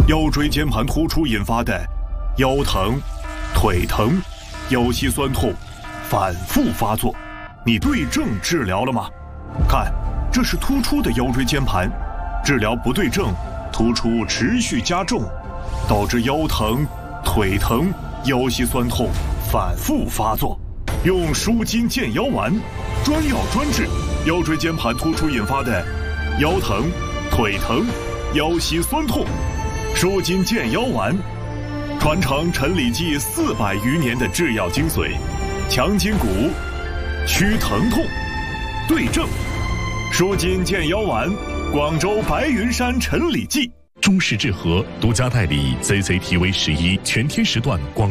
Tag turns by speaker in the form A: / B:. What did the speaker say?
A: 腰椎间盘突出引发的腰疼、腿疼、腰膝酸痛反复发作，你对症治疗了吗？看，这是突出的腰椎间盘，治疗不对症，突出持续加重，导致腰疼、腿疼、腰膝酸痛反复发作。用舒筋健腰丸，专药专治腰椎间盘突出引发的腰疼、腿疼、腰膝酸痛。舒筋健腰丸，传承陈李济400余年的制药精髓，强筋骨，祛疼痛，对症。舒筋健腰丸，广州白云山陈李济。
B: 中式治和独家代理 CCTV11全天时段广